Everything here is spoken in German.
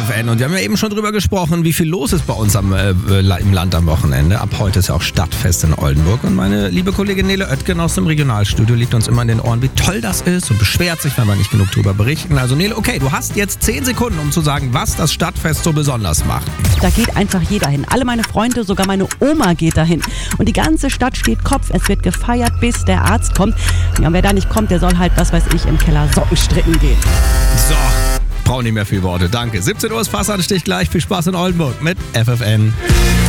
FFN. Und wir haben ja eben schon drüber gesprochen, wie viel los ist bei uns im Land am Wochenende. Ab heute ist ja auch Stadtfest in Oldenburg. Und meine liebe Kollegin Nele Oetken aus dem Regionalstudio liegt uns immer in den Ohren, wie toll das ist und beschwert sich, wenn wir nicht genug drüber berichten. Also Nele, okay, du hast jetzt 10 Sekunden, um zu sagen, was das Stadtfest so besonders macht. Da geht einfach jeder hin. Alle meine Freunde, sogar meine Oma geht dahin. Und die ganze Stadt steht Kopf. Es wird gefeiert, bis der Arzt kommt. Ja, und wer da nicht kommt, der soll halt, was weiß ich, im Keller Socken stricken gehen. So, brauche nicht mehr viel Worte. Danke. 17 Uhr ist Passanstich gleich. Viel Spaß in Oldenburg mit FFN.